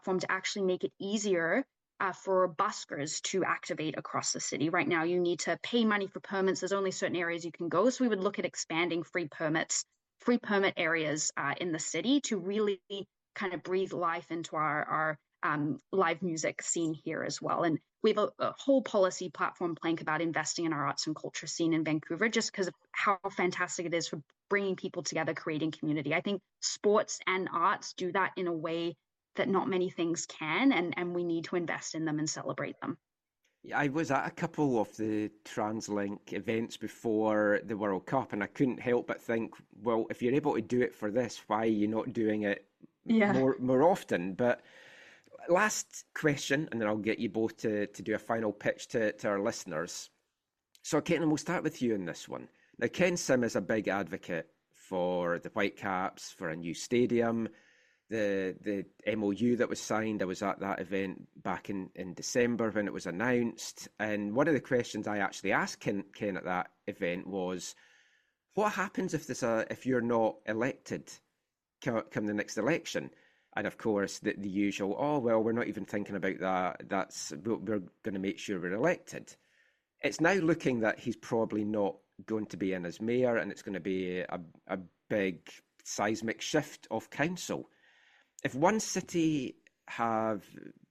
platform to actually make it easier for buskers to activate across the city. Right now, you need to pay money for permits. There's only certain areas you can go. So we would look at expanding free permit areas in the city to really kind of breathe life into our live music scene here as well. And we have a whole policy platform plank about investing in our arts and culture scene in Vancouver, just because of how fantastic it is for bringing people together, creating community. I think sports and arts do that in a way that not many things can, and we need to invest in them and celebrate them. Yeah, I was at a couple of the TransLink events before the World Cup, and I couldn't help but think, well, if you're able to do it for this, why are you not doing it Yeah. more often? But last question, and then I'll get you both to do a final pitch to our listeners. So, Caitlin, we'll start with you in this one. Now, Ken Sim is a big advocate for the Whitecaps, for a new stadium, the MOU that was signed. I was at that event back in December when it was announced. And one of the questions I actually asked Ken at that event was, what happens if you're not elected come the next election? And of course, the usual, oh, well, we're not even thinking about that. We're going to make sure we're elected. It's now looking that he's probably not going to be in as mayor, and it's going to be a big seismic shift of council. If one city have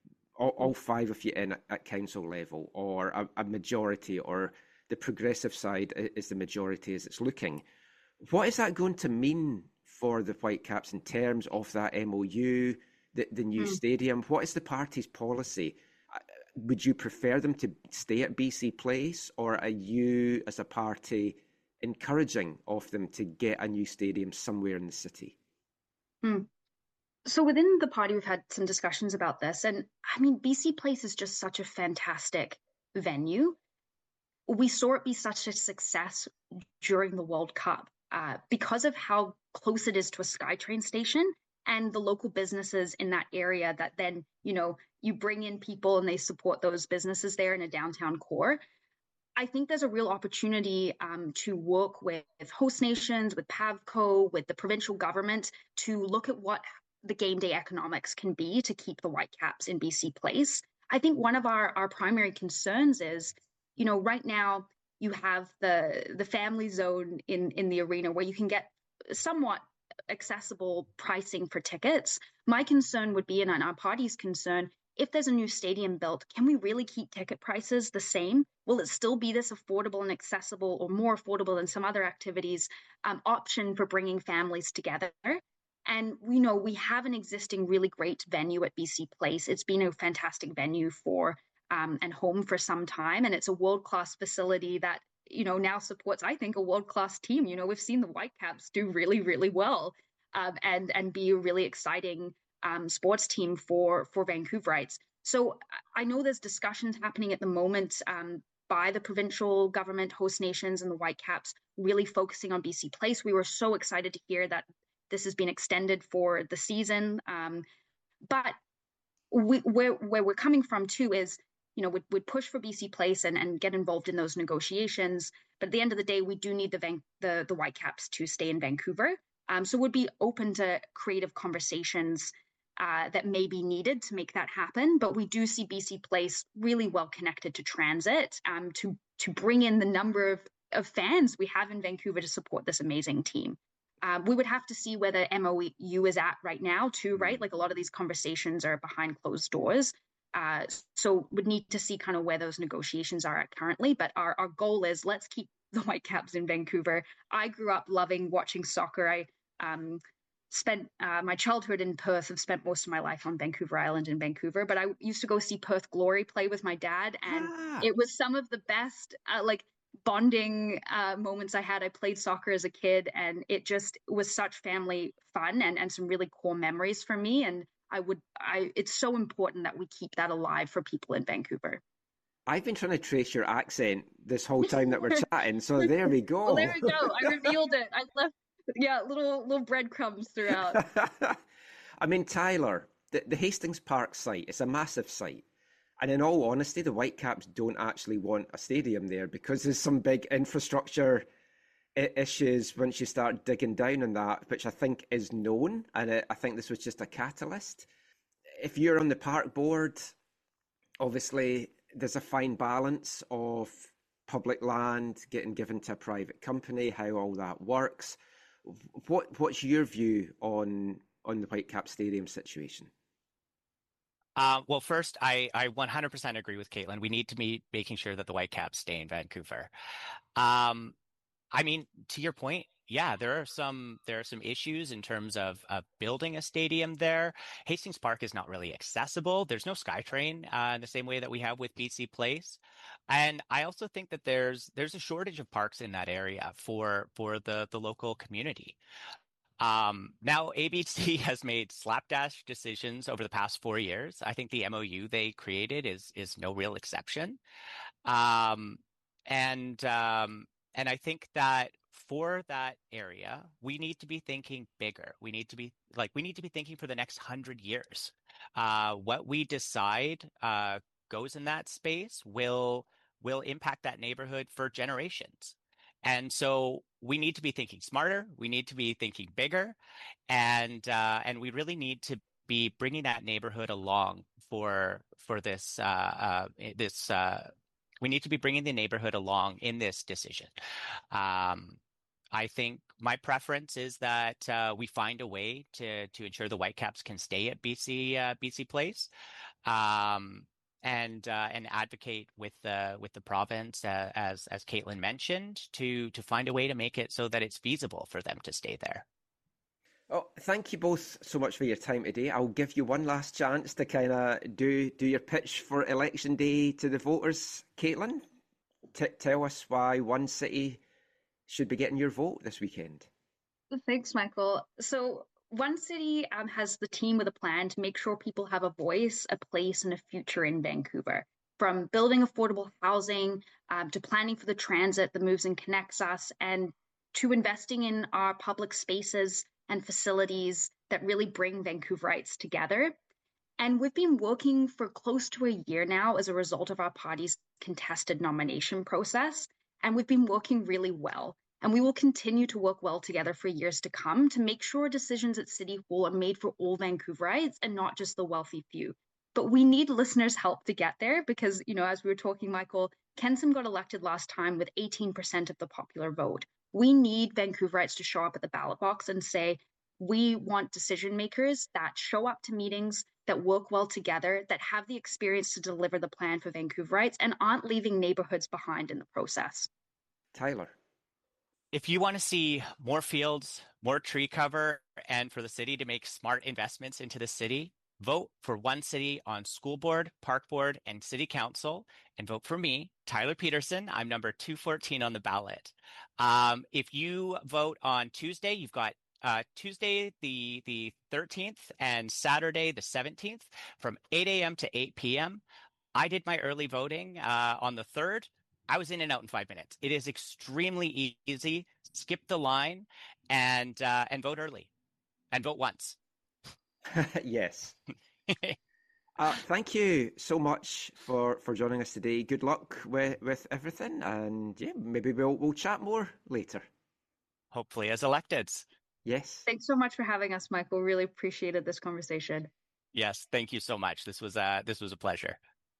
all five of you in at council level, or a majority, or the progressive side is the majority as it's looking, what is that going to mean for the Whitecaps in terms of that MOU, the new stadium? What is the party's policy? Would you prefer them to stay at BC Place, or are you as a party encouraging of them to get a new stadium somewhere in the city? Mm. So within the party, we've had some discussions about this. And I mean, BC Place is just such a fantastic venue. We saw it be such a success during the World Cup because of how close it is to a SkyTrain station and the local businesses in that area that then, you bring in people and they support those businesses there in a downtown core. I think there's a real opportunity to work with host nations, with PAVCO, with the provincial government to look at what the game day economics can be to keep the Whitecaps in BC Place. I think one of our primary concerns is, right now you have the family zone in the arena where you can get somewhat accessible pricing for tickets. My concern would be, and our party's concern, if there's a new stadium built, can we really keep ticket prices the same? Will it still be this affordable and accessible, or more affordable than some other activities, option for bringing families together? And we know we have an existing really great venue at BC Place. It's been a fantastic venue for and home for some time. And it's a world-class facility that, now supports, I think, a world-class team. We've seen the Whitecaps do really, really well and be a really exciting sports team for Vancouverites. So I know there's discussions happening at the moment by the provincial government, host nations, and the Whitecaps really focusing on BC Place. We were so excited to hear that this has been extended for the season. But where we're coming from too is, we'd push for BC Place and get involved in those negotiations. But at the end of the day, we do need the Whitecaps to stay in Vancouver. So we'd be open to creative conversations that may be needed to make that happen. But we do see BC Place really well connected to transit to bring in the number of fans we have in Vancouver to support this amazing team. We would have to see where the MOU is at right now too, right? Like a lot of these conversations are behind closed doors. So would need to see kind of where those negotiations are at currently. But our goal is, let's keep the Whitecaps in Vancouver. I grew up loving watching soccer. I spent my childhood in Perth. I've spent most of my life on Vancouver Island in Vancouver, but I used to go see Perth Glory play with my dad. And it was some of the best, bonding moments I had. I played soccer as a kid, and it just was such family fun and some really cool memories for me. And it's so important that we keep that alive for people in Vancouver. I've been trying to trace your accent this whole time that we're chatting, so there we Well, there go. we go. I revealed it. I left, little breadcrumbs throughout. I mean, Tyler, the Hastings Park site is a massive site. And in all honesty, the Whitecaps don't actually want a stadium there because there's some big infrastructure issues once you start digging down on that, which I think is known. And I think this was just a catalyst. if you're on the park board, obviously there's a fine balance of public land getting given to a private company, how all that works. What's your view on the Whitecap Stadium situation? Well, first, I 100% agree with Caitlin. We need to be making sure that the Whitecaps stay in Vancouver. Um, I mean, to your point, yeah, there are some issues in terms of building a stadium there. Hastings Park is not really accessible. There's no SkyTrain in the same way that we have with BC Place, and I also think that there's a shortage of parks in that area for the local community. Now ABC has made slapdash decisions over the past 4 years. I think the MOU they created is no real exception. Um, and um, and I think that for that area, we need to be thinking bigger. We need to be thinking for the next 100 years. What we decide goes in that space will impact that neighborhood for generations. And so we need to be thinking smarter. We need to be thinking bigger, and we really need to be bringing that neighborhood along for this. We need to be bringing the neighborhood along in this decision. Um, I think my preference is that we find a way to ensure the Whitecaps can stay at BC Place, um, and advocate with the province, as Caitlin mentioned, to find a way to make it so that it's feasible for them to stay there. Oh, thank you both so much for your time today. I'll give you one last chance to kind of do your pitch for election day to the voters. Caitlin, tell us why one city should be getting your vote this weekend. Thanks, Michael. So, One City has the team with a plan to make sure people have a voice, a place, and a future in Vancouver. From building affordable housing to planning for the transit that moves and connects us, and to investing in our public spaces and facilities that really bring Vancouverites together. And we've been working for close to a year now as a result of our party's contested nomination process. And we've been working really well. And we will continue to work well together for years to come to make sure decisions at City Hall are made for all Vancouverites and not just the wealthy few. But we need listeners' help to get there because, as we were talking, Michael, Kensum got elected last time with 18% of the popular vote. We need Vancouverites to show up at the ballot box and say, we want decision makers that show up to meetings, that work well together, that have the experience to deliver the plan for Vancouverites and aren't leaving neighborhoods behind in the process. Tyler. If you want to see more fields, more tree cover, and for the city to make smart investments into the city, vote for One City on school board, park board, and city council, and vote for me, Tyler Peterson. I'm number 214 on the ballot. If you vote on Tuesday, you've got Tuesday the 13th and Saturday the 17th from 8 a.m. to 8 p.m. I did my early voting on the 3rd. I was in and out in 5 minutes. It is extremely easy. Skip the line and vote early and vote once. Yes. Thank you so much for joining us today. Good luck with everything, and yeah, maybe we'll chat more later. Hopefully, as electeds. Yes. Thanks so much for having us, Michael. Really appreciated this conversation. Yes, thank you so much. This was a pleasure.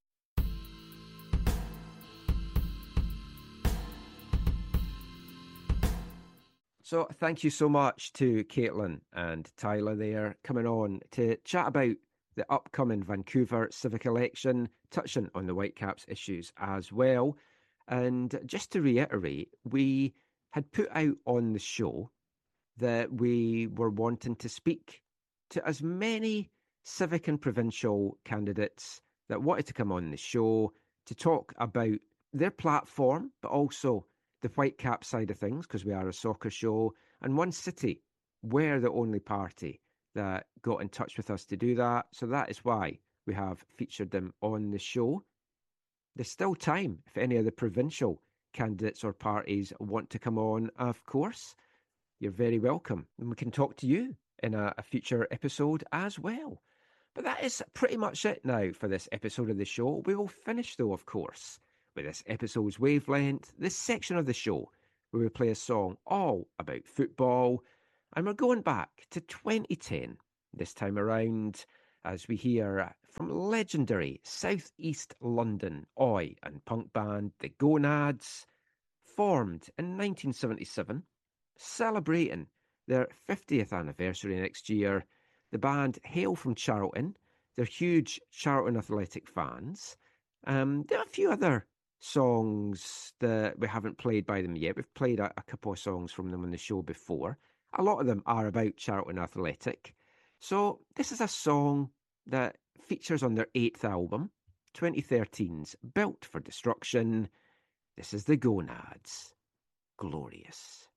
So thank you so much to Caitlin and Tyler there coming on to chat about the upcoming Vancouver civic election, touching on the Whitecaps issues as well. And just to reiterate, we had put out on the show that we were wanting to speak to as many civic and provincial candidates that wanted to come on the show to talk about their platform, but also the Whitecap side of things, because we are a soccer show, and One City were the only party that got in touch with us to do that. So that is why we have featured them on the show. There's still time if any of the provincial candidates or parties want to come on, of course. You're very welcome. And we can talk to you in a future episode as well. But that is pretty much it now for this episode of the show. We will finish, though, of course, with this episode's wavelength, this section of the show where we play a song all about football. And we're going back to 2010 this time around. as we hear from legendary South East London oi and punk band The Gonads, formed in 1977, celebrating their 50th anniversary next year. The band hail from Charlton. They're huge Charlton Athletic fans. There are a few other songs that we haven't played by them yet. We've played a couple of songs from them on the show before. A lot of them are about Charlton Athletic. So this is a song that features on their 8th album, 2013's Built for Destruction. This is The Gonads. Glorious.